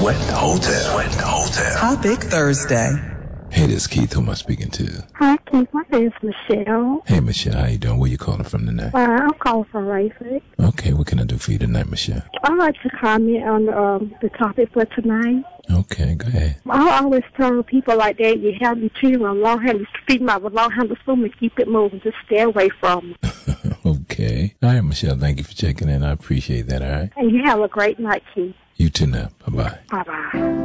Sweat Hotel. Topic Thursday. Hey, this is Keith. Who am I speaking to? Hi, Keith. My name is Michelle. Hey, Michelle. How you doing? Where you calling from tonight? I'm calling from Rayford. Okay, what can I do for you tonight, Michelle? I'd like to comment on the topic for tonight. Okay, go ahead. I always tell people like that, you have your children with long-handled feet, with long-handled spoon, and keep it moving. Just stay away from them. Okay. All right, Michelle. Thank you for checking in. I appreciate that, all right? And you have a great night, Keith. You too now. Bye-bye. Bye-bye.